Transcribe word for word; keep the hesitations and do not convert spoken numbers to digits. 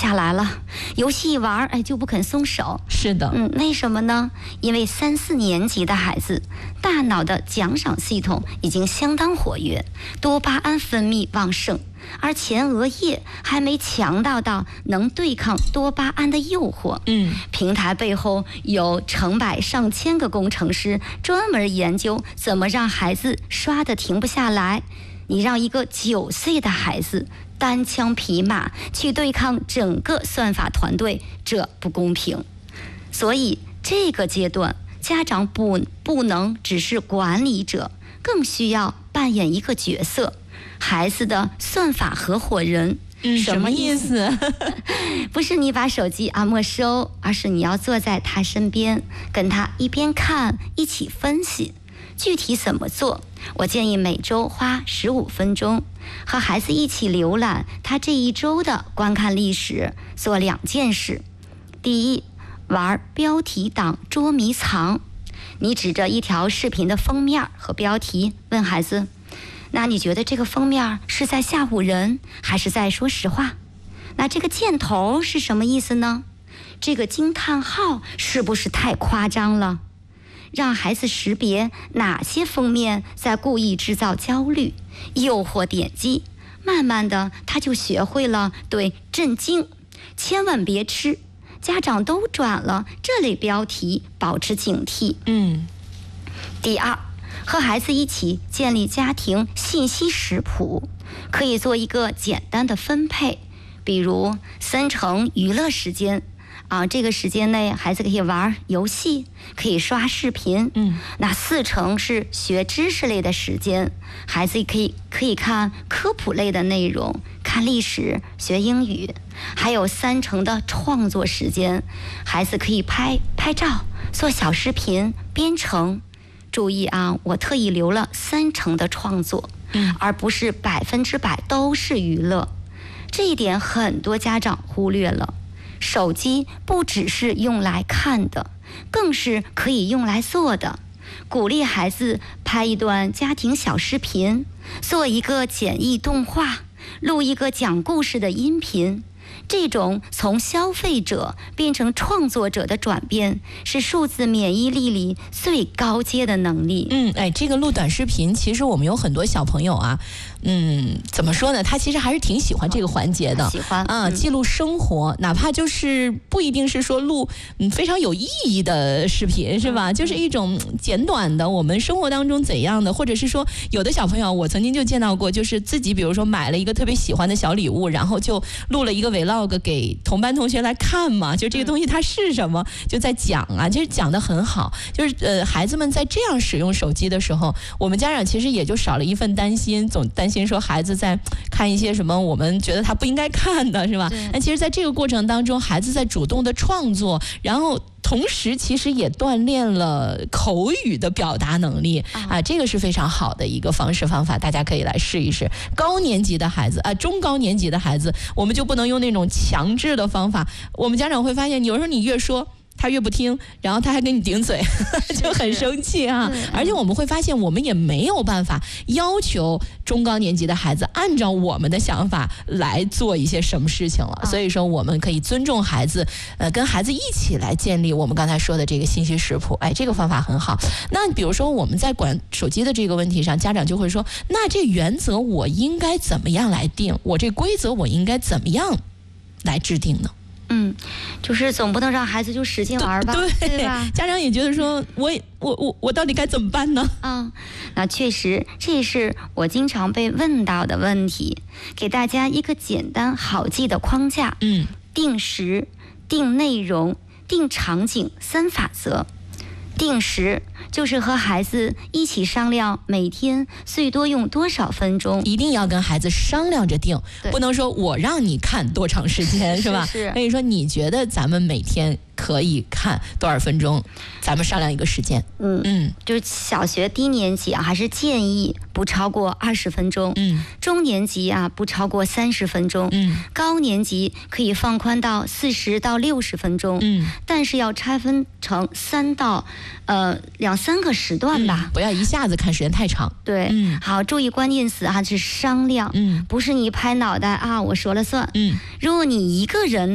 下来了，游戏一玩，哎，就不肯松手。 是的， 嗯，为什么呢？因为三四年级的孩子，大脑的奖赏系统已经相当活跃，多巴胺分泌旺盛，而前额叶还没强大到能对抗多巴胺的诱惑。 嗯， 平台背后有成百上千个工程师，专门研究怎么让孩子刷得停不下来。你让一个九岁的孩子单枪匹马去对抗整个算法团队，这不公平。所以这个阶段，家长不不能只是管理者，更需要扮演一个角色，孩子的算法合伙人。 嗯，什么意思？ 不是你把手机啊没收，而是你要坐在他身边，跟他一边看一起分析。具体怎么做？我建议每周花十五分钟，和孩子一起浏览他这一周的观看历史，做两件事。第一，玩标题党捉迷藏。你指着一条视频的封面和标题，问孩子：那你觉得这个封面是在吓唬人，还是在说实话？那这个箭头是什么意思呢？这个惊叹号是不是太夸张了？让孩子识别哪些封面在故意制造焦虑、诱惑点击，慢慢的他就学会了对震惊、千万别吃、家长都转了这类标题保持警惕。 嗯。 第二，和孩子一起建立家庭信息食谱，可以做一个简单的分配，比如三成娱乐时间。啊，这个时间内孩子可以玩游戏，可以刷视频。 嗯， 那四成是学知识类的时间，孩子可以可以看科普类的内容，看历史、学英语。还有三成的创作时间，孩子可以拍拍照、做小视频、编程。注意啊，我特意留了三成的创作， 嗯， 而不是百分之百都是娱乐。这一点很多家长忽略了。手机不只是用来看的，更是可以用来做的。鼓励孩子拍一段家庭小视频，做一个简易动画，录一个讲故事的音频。这种从消费者变成创作者的转变，是数字免疫力里最高阶的能力。 嗯，哎，这个录短视频，其实我们有很多小朋友啊，嗯，怎么说呢？他其实还是挺喜欢这个环节的， 喜欢啊， 嗯、 记录生活，哪怕就是不一定是说录嗯非常有意义的视频，是吧？嗯、就是一种简短的我们生活当中怎样的，或者是说有的小朋友，我曾经就见到过，就是自己比如说买了一个特别喜欢的小礼物，然后就录了一个 vlog 给同班同学来看嘛，就这个东西它是什么，就在讲啊，其实讲得很好。就是呃，孩子们在这样使用手机的时候，我们家长其实也就少了一份担心，总担心说孩子在看一些什么我们觉得他不应该看的，是吧？但其实在这个过程当中，孩子在主动的创作，然后同时其实也锻炼了口语的表达能力啊，这个是非常好的一个方式方法，大家可以来试一试。高年级的孩子啊，中高年级的孩子，我们就不能用那种强制的方法。我们家长会发现，有时候你越说他越不听，然后他还跟你顶嘴，就很生气啊。而且我们会发现，我们也没有办法要求中高年级的孩子按照我们的想法来做一些什么事情了。所以说，我们可以尊重孩子，呃，跟孩子一起来建立我们刚才说的这个信息食谱。哎，这个方法很好。那比如说我们在管手机的这个问题上，家长就会说，那这原则我应该怎么样来定？我这规则我应该怎么样来制定呢？ 嗯，就是总不能让孩子就使劲玩吧， 对, 对吧？ 家长也觉得说，我我我我到底该怎么办呢？ 啊，那确实，这是我经常被问到的问题。给大家一个简单好记的框架， 嗯， 定时、定内容、定场景三法则。定时就是和孩子一起商量每天最多用多少分钟， 一定要跟孩子商量着定，不能说我让你看多长时间，是吧？ 是。 所以说你觉得咱们每天可以看多少分钟，咱们商量一个时间。 嗯嗯，就是小学低年级啊，还是建议不超过二十分钟。 嗯， 中年级啊不超过三十分钟。 嗯， 高年级可以放宽到四十到六十分钟。 嗯， 但是要拆分成三到呃两三个时段吧、 嗯，不要一下子看时间太长。 对， 嗯， 好，注意关键词啊，是商量。 嗯， 不是你拍脑袋啊，我说了算。 嗯， 如果你一个人